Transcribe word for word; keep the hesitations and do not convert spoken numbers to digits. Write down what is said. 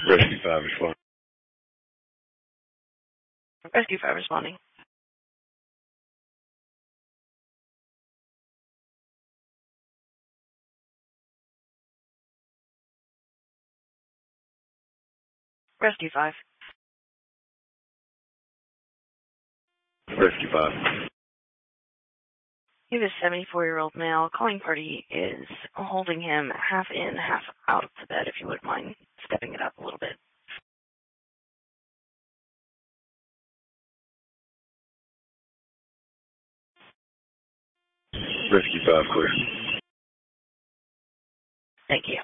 Rescue five responding. Rescue five responding. Rescue five. Rescue five. He was a seventy-four-year-old male. Calling party is holding him half in, half out of the bed, if you wouldn't mind stepping it up a little bit. Rescue five clear. Thank you.